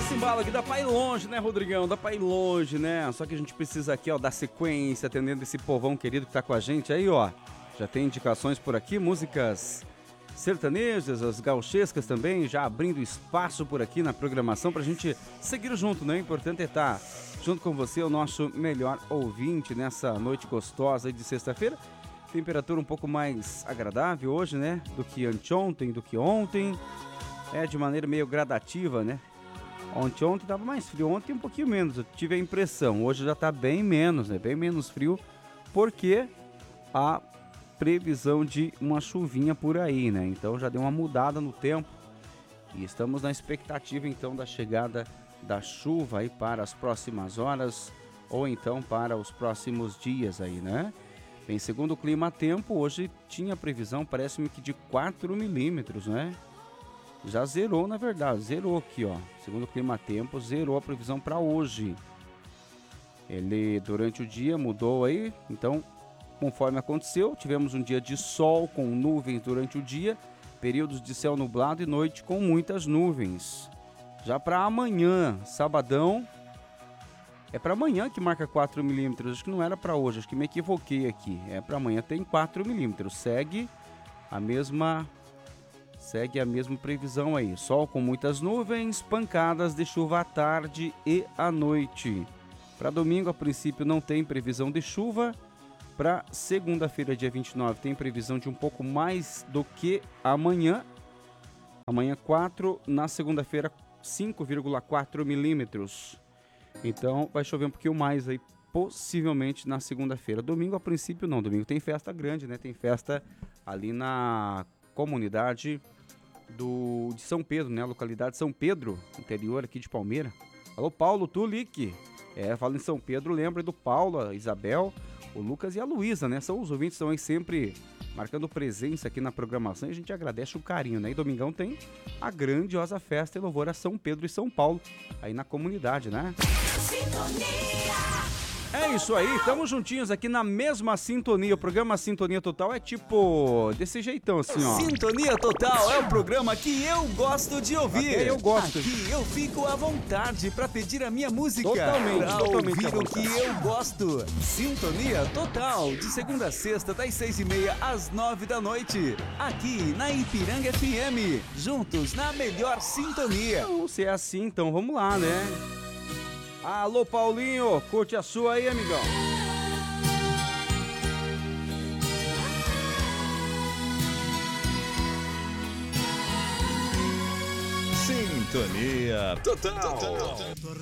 nesse embalo aqui, dá pra ir longe, né, Rodrigão? Dá pra ir longe, né? Só que a gente precisa aqui, ó, dar sequência, atendendo esse povão querido que tá com a gente aí, ó. Já tem indicações por aqui, músicas sertanejas, as gauchescas também, já abrindo espaço por aqui na programação pra gente seguir junto, né? O importante é estar junto com você, o nosso melhor ouvinte nessa noite gostosa de sexta-feira. Temperatura um pouco mais agradável hoje, né? Do que anteontem, do que ontem. É de maneira meio gradativa, né? Ontem tava mais frio, ontem um pouquinho menos, eu tive a impressão. Hoje já tá bem menos, né? Bem menos frio, porque a previsão de uma chuvinha por aí, né? Então já deu uma mudada no tempo e estamos na expectativa então da chegada da chuva aí para as próximas horas ou então para os próximos dias aí, né? Bem, segundo o Clima Tempo, hoje tinha previsão, parece-me que de 4 milímetros, né? Já zerou, na verdade, zerou aqui, ó. Segundo o Clima Tempo, zerou a previsão para hoje. Ele, durante o dia, mudou aí, então, conforme aconteceu, tivemos um dia de sol com nuvens durante o dia, períodos de céu nublado e noite com muitas nuvens. Já para amanhã, sabadão, é para amanhã que marca 4 milímetros, acho que não era para hoje, acho que me equivoquei aqui. É para amanhã, tem 4 milímetros, segue a mesma previsão aí. Sol com muitas nuvens, pancadas de chuva à tarde e à noite. Para domingo, a princípio, não tem previsão de chuva. Para segunda-feira, dia 29, tem previsão de um pouco mais do que amanhã. Amanhã 4, na segunda-feira 5,4 milímetros. Então vai chover um pouquinho mais aí, possivelmente na segunda-feira. Domingo, a princípio, não. Domingo tem festa grande, né? Tem festa ali na comunidade de São Pedro, né? A localidade de São Pedro, interior aqui de Palmeira. Alô, Paulo Tulique. Fala em São Pedro, lembra do Paulo, a Isabel, o Lucas e a Luísa, né? São os ouvintes que estão aí sempre marcando presença aqui na programação e a gente agradece o carinho, né? E domingão tem a grandiosa festa e louvor a São Pedro e São Paulo, aí na comunidade, né? É isso aí, estamos juntinhos aqui na mesma sintonia. O programa Sintonia Total é tipo desse jeitão assim, ó. Sintonia Total é o programa que eu gosto de ouvir. Até eu gosto. Aqui eu fico à vontade pra pedir a minha música. Totalmente ouvir o que eu gosto. Sintonia Total, de segunda a sexta, das 6h30 às 9 da noite. Aqui na Ipiranga FM. Juntos na melhor sintonia. Então, se é assim, então vamos lá, né? Alô, Paulinho, curte a sua aí, amigão. Sintonia Total.